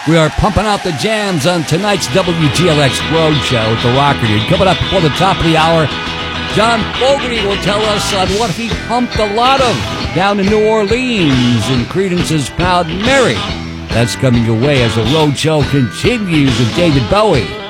We are pumping out the jams on tonight's WGLX Road Show at the Rocker Dude. Coming up before the top of the hour, John Fogerty will tell us on what he pumped a lot of down in New Orleans in Creedence's Proud Mary. That's coming your way as the Road Show continues with David Bowie.